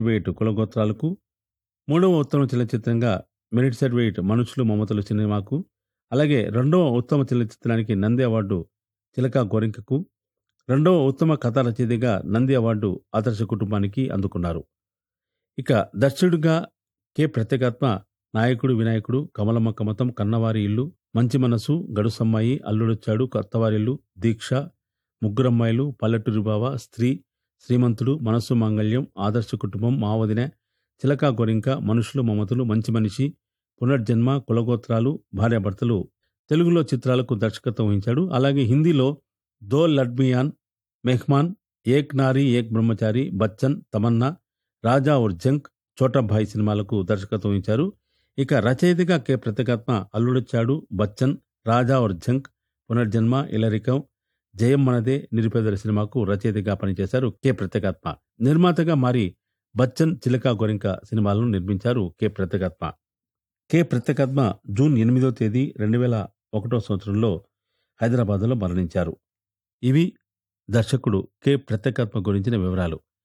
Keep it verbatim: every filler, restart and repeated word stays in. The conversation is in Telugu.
వెయిట్ కులగోత్రాలకు, మూడవ ఉత్తమ చలనచిత్రంగా మెరిట్ సర్టిఫికేట్ మనుషులు మమతలు సినిమాకు, అలాగే రెండవ ఉత్తమ చలనచిత్రానికి నంది అవార్డు చిలక గోరింకకు, రెండవ ఉత్తమ కథా రచయితగా నంది అవార్డు ఆదర్శ కుటుంబానికి అందుకున్నారు. ఇక దర్శకుడిగా కె ప్రత్యేకాత్మ, నాయకుడు వినాయకుడు, కమలమ్మ కమతం, కన్నవారి ఇల్లు, మంచి మనసు, గడుసమ్మాయి, అల్లుడొచ్చాడు, కొత్తవారిల్లు, దీక్ష, ముగ్గురమ్మాయిలు, పల్లెటూరి బావ, స్త్రీ, శ్రీమంతుడు, మనస్సు మాంగళ్యం, ఆదర్శ కుటుంబం, మా వదిన, చిలక గోరింక, మనుషులు మమతలు, మంచి మనిషి, పునర్జన్మ, కులగోత్రాలు, భార్యాభర్తలు తెలుగులో చిత్రాలకు దర్శకత్వం వహించాడు. అలాగే హిందీలో దో లడ్మియాన్, మెహ్మాన్, ఏక్ నారీ ఏక్ బ్రహ్మచారి, బచ్చన్, తమన్నా, రాజా और జంక్, చోటాభాయ్ సినిమాలకు దర్శకత్వం వహించారు. ఇక రచయితగా కె ప్రత్యేకాత్మ అల్లుడొచ్చాడు, బచ్చన్, రాజా और జంక్, పునర్జన్మ, ఇలరికం, జయం మనదే, నిరుపేదల సినిమాకు రచయితగా పనిచేశారు కె ప్రత్యేకాత్మ. నిర్మాతగా మారి బచ్చన్, చిలక గోరింక సినిమాలను నిర్మించారు కె ప్రత్యేకాత్మ. కె ప్రత్యేకాత్మ జూన్ ఎనిమిదో తేదీ రెండు వేల ఒకటో సంవత్సరంలో హైదరాబాద్లో మరణించారు. ఇవి దర్శకుడు కె ప్రత్యేకాత్మ గురించిన వివరాలు.